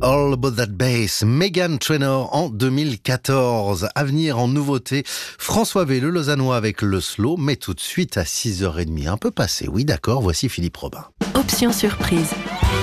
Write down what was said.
All About That Bass, Meghan Trainor en 2014. À venir en nouveauté, François V, le Lausannois avec le slow, mais tout de suite à 6h30, un peu passé. Oui d'accord, voici Philippe Robin. Option surprise.